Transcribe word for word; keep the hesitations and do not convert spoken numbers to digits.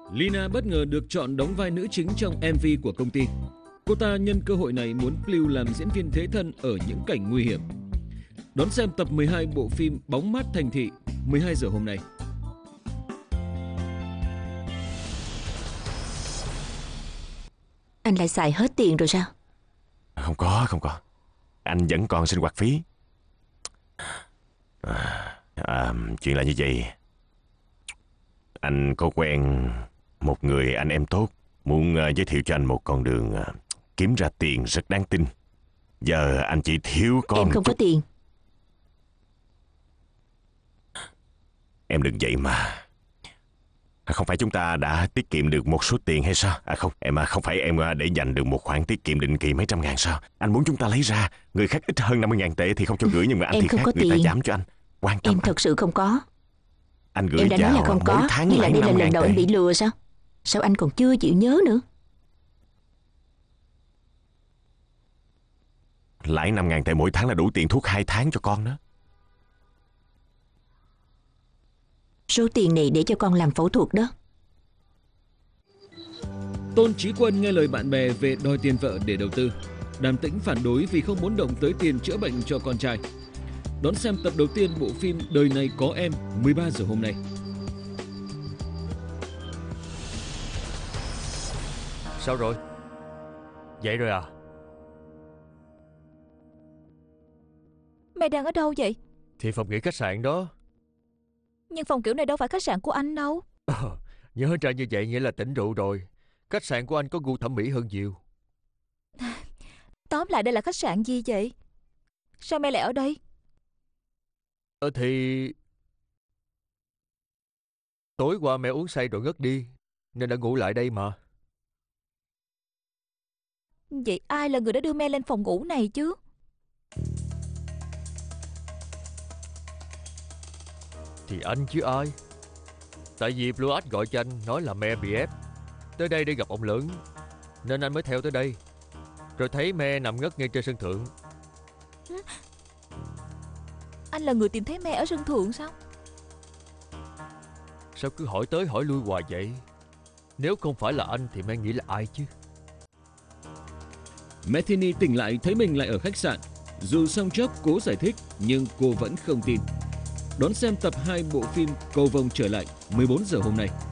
Lina bất ngờ được chọn đóng vai nữ chính trong em vê của công ty. Cô ta nhân cơ hội này muốn lưu làm diễn viên thế thân ở những cảnh nguy hiểm. Đón xem tập mười hai bộ phim Bóng mát thành thị mười hai giờ hôm nay. Anh lại xài hết tiền rồi sao? Không có, không có. Anh vẫn còn sinh hoạt phí. À, à, chuyện là như vậy. Anh có quen một người anh em tốt, muốn uh, giới thiệu cho anh một con đường uh, kiếm ra tiền rất đáng tin. Giờ anh chỉ thiếu con Em không chút... có tiền. Em đừng vậy mà. À, không phải chúng ta đã tiết kiệm được một số tiền hay sao? À không, em à, không phải em à, để dành được một khoản tiết kiệm định kỳ mấy trăm ngàn sao? Anh muốn chúng ta lấy ra. Người khác ít hơn năm mươi ngàn tệ thì không cho gửi, nhưng mà anh Em thì không khác, có người ta tiền. giảm cho anh. Quan tâm Em anh. thật sự không có. Anh gửi Em đã nói vào là không mỗi có. tháng Hay là lãi đây là năm lần ngàn đầu tệ. anh bị lừa sao? Sao anh còn chưa chịu nhớ nữa? Lãi năm ngàn tệ mỗi tháng là đủ tiền thuốc hai tháng cho con đó. Số tiền này để cho con làm phẫu thuật đó. Tôn Chí Quân nghe lời bạn bè về đòi tiền vợ để đầu tư. Đàm Tĩnh phản đối vì không muốn động tới tiền chữa bệnh cho con trai. Đón xem tập đầu tiên bộ phim Đời này có em mười ba giờ hôm nay. Sao rồi? Dậy rồi à? Mày đang ở đâu vậy? Thì phòng nghỉ khách sạn đó. Nhưng phòng kiểu này đâu phải khách sạn của anh đâu. Ờ, nhớ ra như vậy nghĩa là tỉnh rượu rồi. Khách sạn của anh có gu thẩm mỹ hơn nhiều. Tóm lại đây là khách sạn gì vậy? Sao mày lại ở đây? Ờ thì... Tối qua mẹ uống say rồi ngất đi, nên đã ngủ lại đây mà. Vậy ai là người đã đưa me lên phòng ngủ này chứ? Thì anh chứ ai. Tại vì Blue Ash gọi cho anh nói là me bị ép tới đây để gặp ông lớn, nên anh mới theo tới đây. Rồi thấy me nằm ngất ngay trên sân thượng. Anh là người tìm thấy me ở sân thượng sao? Sao cứ hỏi tới hỏi lui hoài vậy? Nếu không phải là anh thì me nghĩ là ai chứ? Metheny tỉnh lại thấy mình lại ở khách sạn. Dù Song Joong cố giải thích nhưng cô vẫn không tin. Đón xem tập hai bộ phim Cầu vồng trở lại mười bốn giờ hôm nay.